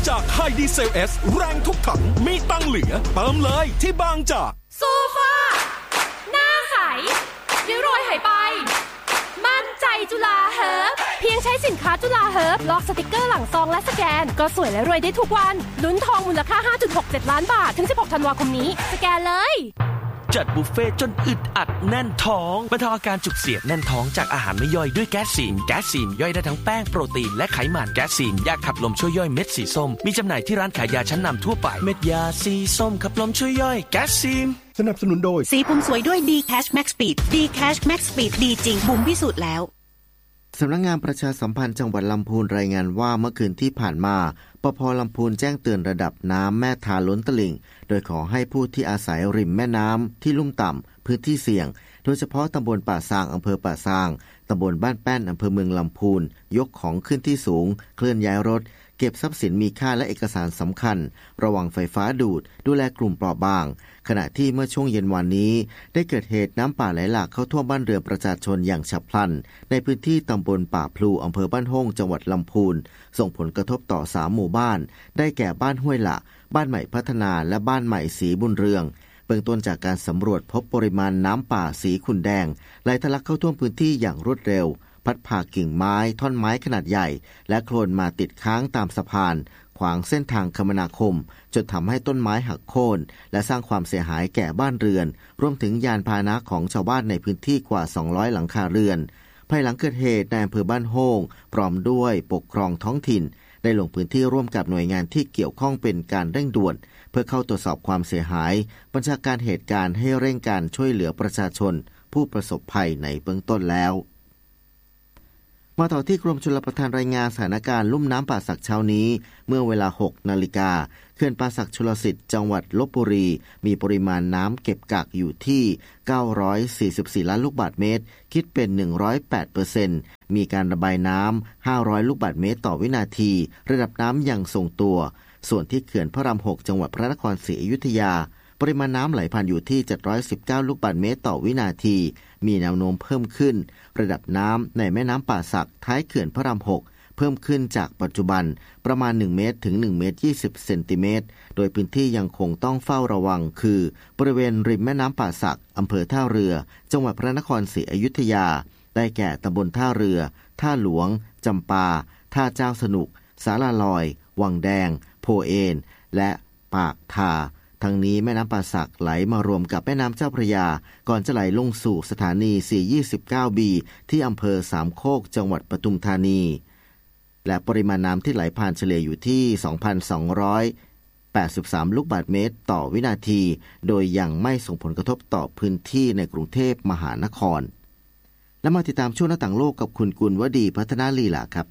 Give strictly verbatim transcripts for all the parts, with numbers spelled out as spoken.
จากไฮดีเซล เอส แรงทุกถังมีตังเหลือเติมเลยที่บางจากโซฟาหน้าใสริ้วรอยหายไปมั่นใจจุฬาเฮิร์บเพียงใช้สินค้าจุฬาเฮิร์บลอกสติกเกอร์หลังซองและสแกนก็สวยและรวยได้ทุกวันลุ้นทองมูลค่า ห้าจุดหกเจ็ด ล้านบาทถึงสิบหกธันวาคมนี้สแกนเลยจัดบุฟเฟ่จนอึดอัดแน่นท้องบรรเทาอาการจุกเสียดแน่นท้องจากอาหารไม่ย่อยด้วยแก๊สซีนแก๊สซีนย่อยได้ทั้งแป้งโปรตีนและไขมันแก๊สซีนยาขับลมช่วยย่อยเม็ดสีส้มมีจำหน่ายที่ร้านขายยาชั้นนำทั่วไปเม็ดยาสีส้มขับลมช่วยย่อยแก๊สซีนสนับสนุนโดยสีผมสวยด้วย D Cash Max Speed D Cash Max Speed ดีจริงบุ๋มพิสูจน์แล้วสำนักงานประชาสัมพันธ์จังหวัดลำพูนรายงานว่าเมื่อคืนที่ผ่านมาปภ.ลำพูนแจ้งเตือนระดับน้ำแม่ทาล้นตลิ่งโดยขอให้ผู้ที่อาศัยริมแม่น้ำที่ลุ่มต่ำพื้นที่เสี่ยงโดยเฉพาะตำบลป่าซางอำเภอป่าซางตำบลบ้านแป้นอำเภอเมืองลำพูนยกของขึ้นที่สูงเคลื่อนย้ายรถเก็บทรัพย์สินมีค่าและเอกสารสำคัญระวังไฟฟ้าดูดดูแลกลุ่มเปราะบางขณะที่เมื่อช่วงเย็นวันนี้ได้เกิดเหตุน้ำป่าไหลหลากเข้าท่วมบ้านเรือนประชาชนอย่างฉับพลันในพื้นที่ตำบลป่าพลูอำเภอบ้านห้องจังหวัดลำพูนส่งผลกระทบต่อสามหมู่บ้านได้แก่บ้านห้วยละบ้านใหม่พัฒนาและบ้านใหม่ศรีบุญเรืองเบื้องต้นจากการสำรวจพบปริมาณน้ำป่าสีขุ่นแดงไหลทะลักเข้าท่วมพื้นที่อย่างรวดเร็วพัดผ่ากิ่งไม้ท่อนไม้ขนาดใหญ่และโคลนมาติดค้างตามสะพานขวางเส้นทางคมนาคมจนทำให้ต้นไม้หักโค่นและสร้างความเสียหายแก่บ้านเรือนรวมถึงยานพาหนะของชาวบ้านในพื้นที่กว่าสองร้อยหลังคาเรือนภายหลังเกิดเหตุนายอำเภอบ้านโฮ่งพร้อมด้วยปกครองท้องถิ่นได้ลงพื้นที่ร่วมกับหน่วยงานที่เกี่ยวข้องเป็นการเร่งด่วนเพื่อเข้าตรวจสอบความเสียหายบัญชาการเหตุการณ์ให้เร่งการช่วยเหลือประชาชนผู้ประสบภัยในเบื้องต้นแล้วมาต่อที่กรมชลประทานรายงานสถานการณ์ลุ่มน้ำป่าสักเช้านี้เมื่อเวลา หกนาฬิกาเขื่อนป่าสักชลสิทธิ์จังหวัดลพบุรีมีปริมาณน้ำเก็บกักอยู่ที่เก้าร้อยสี่สิบสี่ล้านลูกบาศก์เมตรคิดเป็น หนึ่งร้อยแปดเปอร์เซ็นต์ มีการระบายน้ำห้าร้อยลูกบาศก์เมตรต่อวินาทีระดับน้ำยังทรงตัวส่วนที่เขื่อนพระรามหกจังหวัดพระนครศรีอยุธยาปริมาณน้ำไหลผ่านอยู่ที่เจ็ดร้อยสิบเก้าลูกบาศก์เมตรต่อวินาทีมีแนวโน้มเพิ่มขึ้นระดับน้ำในแม่น้ำป่าสักท้ายเขื่อนพระรามหกเพิ่มขึ้นจากปัจจุบันประมาณหนึ่งเมตรถึงหนึ่งเมตรยี่สิบเซนติเมตรโดยพื้นที่ยังคงต้องเฝ้าระวังคือบริเวณริมแม่น้ำป่าสักอำเภอท่าเรือจังหวัดพระนครศรีอยุธยาได้แก่ตำบลท่าเรือท่าหลวงจำปาท่าเจ้าสนุกสาลาลอยวังแดงโพเอนและปากทาทั้งนี้แม่น้ำป่าสักไหลมารวมกับแม่น้ำเจ้าพระยาก่อนจะไหลลงสู่สถานี สี่ ยี่สิบเก้า บี ที่อำเภอสามโคกจังหวัดปทุมธานีและปริมาณน้ำที่ไหลผ่านเฉลี่ยอยู่ที่ สองพันสองร้อยแปดสิบสาม ลูกบาศก์เมตรต่อวินาทีโดยยังไม่ส่งผลกระทบต่อพื้นที่ในกรุงเทพมหานครและมาติดตามช่วงหน้าต่างโลกกับคุณกุลวดีพัฒนาลีลาครับ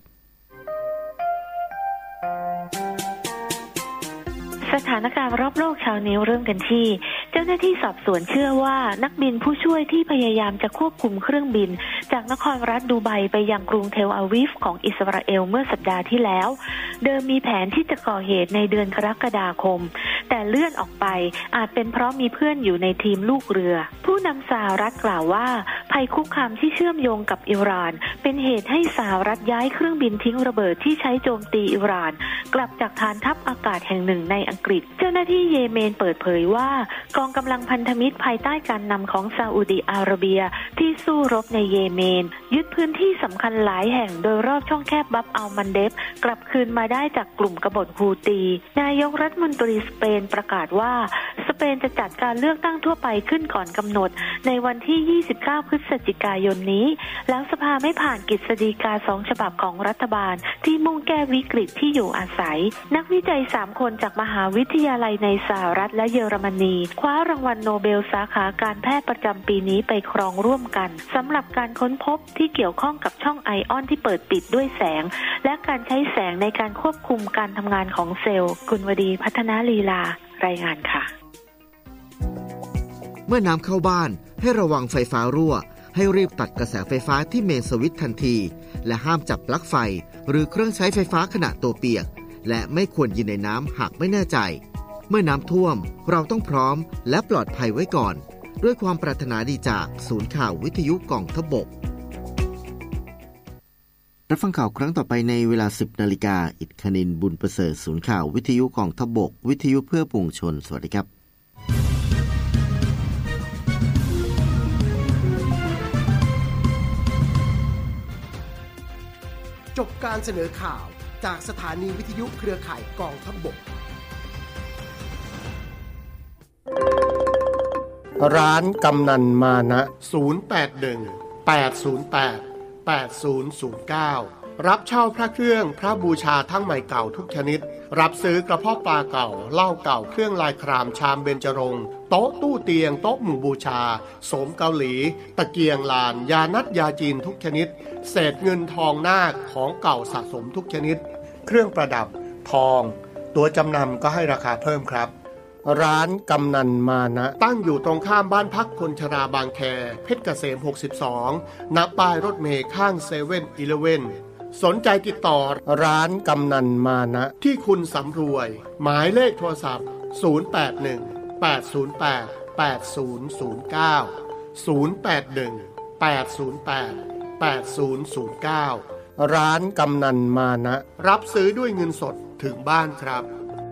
สถานการณ์รอบโลกเช้านี้เริ่มกันที่เจ้าหน้าที่สอบสวนเชื่อว่านักบินผู้ช่วยที่พยายามจะควบคุมเครื่องบินจากนครรัฐดูไบไปยังกรุงเทลอาวีฟของอิสราเอลเมื่อสัปดาห์ที่แล้วเดิมมีแผนที่จะก่อเหตุในเดือนกรกฎาคมแต่เลื่อนออกไปอาจเป็นเพราะมีเพื่อนอยู่ในทีมลูกเรือผู้นำสหรัฐกล่าวว่าภัยคุกคามที่เชื่อมโยงกับอิหร่านเป็นเหตุให้สหรัฐย้ายเครื่องบินทิ้งระเบิดที่ใช้โจมตีอิหร่านกลับจากฐานทัพอากาศแห่งหนึ่งในอังกฤษเจ้าหน้าที่เยเมนเปิดเผยว่ากองกำลังพันธมิตรภายใต้การนำของซาอุดิอาระเบียที่สู้รบในเยเมนยึดพื้นที่สำคัญหลายแห่งโดยรอบช่องแคบบับอัลมันเดฟกลับคืนมาได้จากกลุ่มกบฏฮูตีนายกรัฐมนตรีสเปนประกาศว่าสเปนจะจัดการเลือกตั้งทั่วไปขึ้นก่อนกำหนดในวันที่ยี่สิบเก้าพฤศจิกายนนี้หลังสภาไม่ผ่านกฤษฎีกาสองฉบับของรัฐบาลที่มุ่งแก้วิกฤตที่อยู่อาศัยนักวิจัยสามคนจากมหาวิทยาลัยในสหรัฐและเยอรมนีคว้ารางวัลโนเบลสาขาการแพทย์ประจำปีนี้ไปครองร่วมกันสำหรับการค้นพบที่เกี่ยวข้องกับช่องไอออนที่เปิดปิดด้วยแสงและการใช้แสงในการควบคุมการทำงานของเซลล์กุลวดีพัฒนาลีลารายงานค่ะเมื่อน้ำเข้าบ้านให้ระวังไฟฟ้ารั่วให้รีบตัดกระแสไฟฟ้าที่เมนสวิตช์ทันทีและห้ามจับปลั๊กไฟหรือเครื่องใช้ไฟฟ้าขณะตัวเปียกและไม่ควรยืนในน้ำหากไม่แน่ใจเมื่อน้ำท่วมเราต้องพร้อมและปลอดภัยไว้ก่อนด้วยความปรารถนาดีจากศูนย์ข่าววิทยุกองทัพบกรับฟังข่าวครั้งต่อไปในเวลา สิบนาฬิกา อิฐคณินทร์บุญประเสริฐศูนย์ข่าววิทยุกองทพบกวิทยุเพื่อปวงชนสวัสดีครับจบการเสนอข่าวจากสถานีวิทยุเครือข่ายกองทัพบกร้านกำนันมานะศูนย์ แปด หนึ่ง แปด ศูนย์ แปด แปด ศูนย์ ศูนย์ เก้ารับเช่าพระเครื่องพระบูชาทั้งใหม่เก่าทุกชนิดรับซื้อกระเพาะปลาเก่าเหล้าเก่าเครื่องลายครามชามเบญจรงค์โต๊ะตู้เตียงโต๊ะหมู่บูชาโสมเกาหลีตะเกียงลานยานัดยาจีนทุกชนิดเศษเงินทองนาคของเก่าสะสมทุกชนิดเครื่องประดับทองตัวจำนำก็ให้ราคาเพิ่มครับร้านกำนันมานะตั้งอยู่ตรงข้ามบ้านพักคนชราบางแคเพชรเกษมหกสิบสองณป้ายรถเมล์ข้างเซเว่นอีเลฟเว่นสนใจติดต่อร้านกำนันมานะที่คุณสำรวยหมายเลขโทรศัพท์ศูนย์ แปด หนึ่ง แปด ศูนย์ แปด แปด ศูนย์ ศูนย์ เก้า ศูนย์ แปด หนึ่ง แปด ศูนย์ แปด แปด ศูนย์ ศูนย์ เก้าร้านกำนันมานะรับซื้อด้วยเงินสดถึงบ้านครับ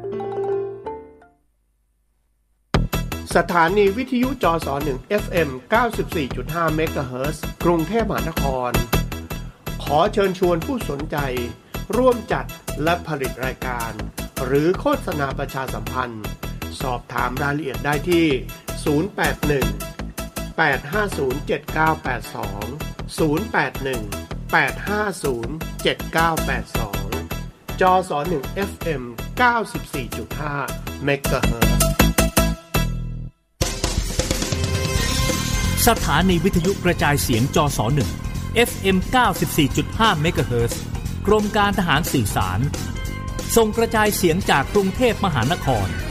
สถานีวิทยุจสหนึ่ง เอฟ เอ็ม เก้าสิบสี่จุดห้า เมกะเฮิรตซ์กรุงเทพมหานครขอเชิญชวนผู้สนใจร่วมจัดและผลิตรายการหรือโฆษณาประชาสัมพันธ์สอบถามรายละเอียดได้ที่ศูนย์ แปด หนึ่ง แปด ห้า ศูนย์ เจ็ด เก้า แปด สอง ศูนย์ แปด หนึ่ง แปด ห้า ศูนย์ เจ็ด เก้า แปด สองจสหนึ่ง เอฟ เอ็ม เก้าสิบสี่จุดห้า เมกะเฮิรตซ์สถานีวิทยุกระจายเสียงจสหนึ่ง เอฟ เอ็ม เก้าสิบสี่จุดห้า เมกะเฮิรตซ์กรมการทหารสื่อสารส่งกระจายเสียงจากกรุงเทพมหานคร